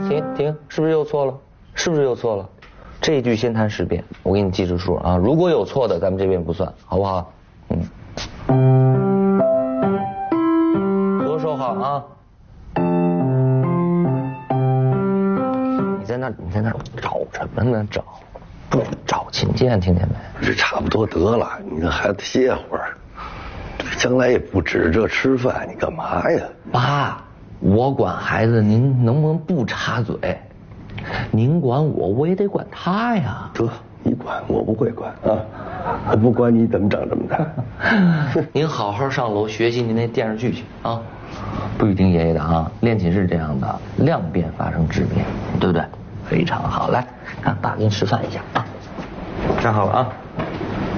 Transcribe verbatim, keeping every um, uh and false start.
停停，是不是又错了？是不是又错了？这一句先谈十遍，我给你记住数啊。如果有错的，咱们这边不算，好不好？嗯。多说话啊！你在那，你在那找什么呢？找，不找琴键，听见没？ 这差不多得了，你让孩子歇会儿，将来也不指着吃饭，你干嘛呀？ 爸，我管孩子，您能不能不插嘴？您管我，我也得管他呀。 得，你管，我不会管啊！我不管你怎么长这么大。 您好好上楼学习您那电视剧去啊！不许听爷爷的啊！练琴是这样的，量变发生质变，对不对？非常好，来，让爸给你示范一下啊！站好了啊！